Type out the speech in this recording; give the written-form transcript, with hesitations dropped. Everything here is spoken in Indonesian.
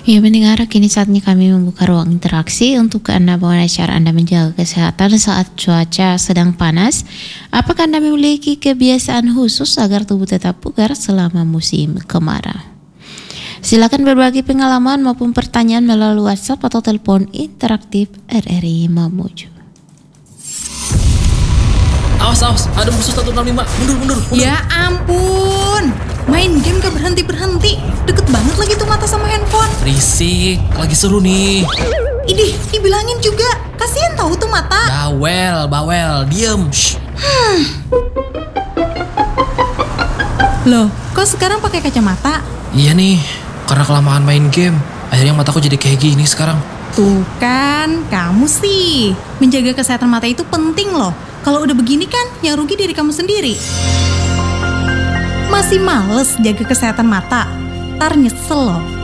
Ya mendengar, kini saatnya kami membuka ruang interaksi untuk Anda bagaimana cara Anda menjaga kesehatan saat cuaca sedang panas. Apakah Anda memiliki kebiasaan khusus agar tubuh tetap bugar selama musim kemarau? Silakan berbagi pengalaman maupun pertanyaan melalui WhatsApp atau telepon interaktif RRI Mamuju. Awas, ada musuh 165. Mundur. Ya ampun, main game gak berhenti-berhenti. Deket banget lagi tuh mata sama handphone. Risik, lagi seru nih. Idih, dibilangin juga. Kasian tahu tuh mata. Bawel, diem. Shh. Loh, kok sekarang pakai kacamata? Iya nih, karena kelamaan main game. Akhirnya mataku jadi kayak gini sekarang. Tuh kan, kamu sih. Menjaga kesehatan mata itu penting loh. Kalau udah begini kan, yang rugi diri kamu sendiri. Masih males jaga kesehatan mata? Ntar nyesel loh.